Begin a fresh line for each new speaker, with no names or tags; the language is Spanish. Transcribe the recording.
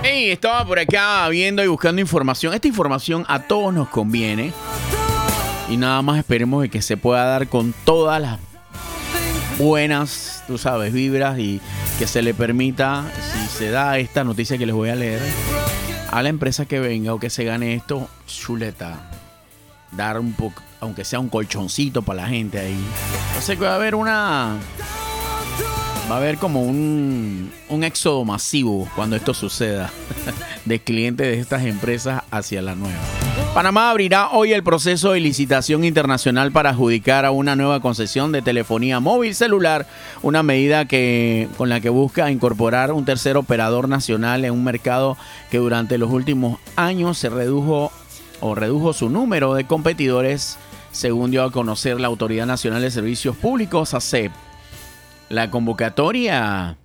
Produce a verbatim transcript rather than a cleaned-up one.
Hey, estaba por acá viendo y buscando información. Esta información a todos nos conviene. Y nada más esperemos de que se pueda dar con todas las buenas, tú sabes, vibras y que se le permita, si se da esta noticia que les voy a leer, a la empresa que venga o que se gane esto, chuleta, dar un poco, aunque sea un colchoncito para la gente ahí. Yo sé que va a haber una... Va a haber como un, un éxodo masivo cuando esto suceda de clientes de estas empresas hacia la nueva. Panamá abrirá hoy el proceso de licitación internacional para adjudicar a una nueva concesión de telefonía móvil celular, una medida que, con la que busca incorporar un tercer operador nacional en un mercado que durante los últimos años se redujo o redujo su número de competidores, según dio a conocer la Autoridad Nacional de Servicios Públicos, A S E P. La convocatoria